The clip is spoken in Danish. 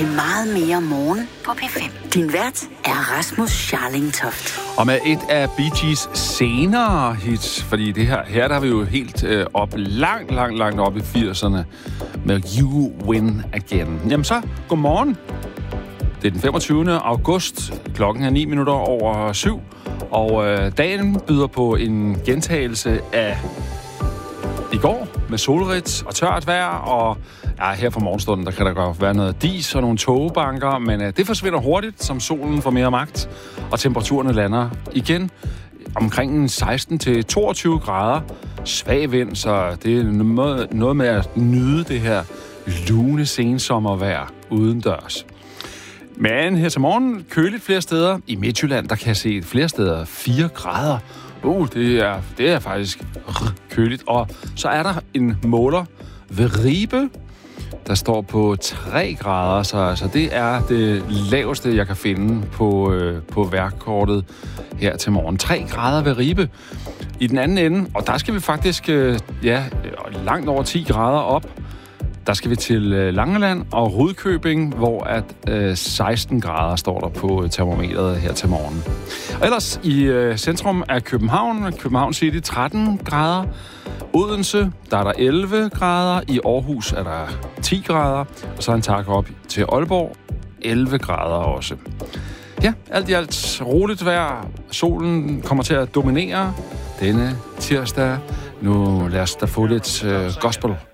til meget mere morgen på P5. Din vært er Rasmus Scharlingtoft. Og med et af Bee Gees' senere hits, fordi det her der er vi jo helt langt op i 80'erne med You Win Again. Jamen så, godmorgen. Det er den 25. august. Klokken er 7:09, og dagen byder på en gentagelse af i går med solrigt og tørt vejr, og her fra morgenstunden, der kan der godt være noget dis og nogle tågebanker, men det forsvinder hurtigt, som solen får mere magt, og temperaturerne lander igen omkring 16-22 grader. Svag vind, så det er noget med at nyde det her lune sensommervejr udendørs. Men her til morgen køligt flere steder. I Midtjylland, der kan jeg se flere steder 4 grader. Det er faktisk køligt. Og så er der en måler ved Ribe, der står på 3 grader. Så det er det laveste, jeg kan finde på vejrkortet her til morgen. 3 grader ved Ribe. I den anden ende, og der skal vi faktisk langt over 10 grader op. Der skal vi til Langeland og Rudkøbing, hvor at 16 grader står der på termometeret her til morgen. Og ellers i centrum af København City, 13 grader. Odense, der er der 11 grader. I Aarhus er der 10 grader. Og så en tak op til Aalborg, 11 grader også. Ja, alt i alt roligt vejr. Solen kommer til at dominere denne tirsdag. Nu lad os da få lidt gospel.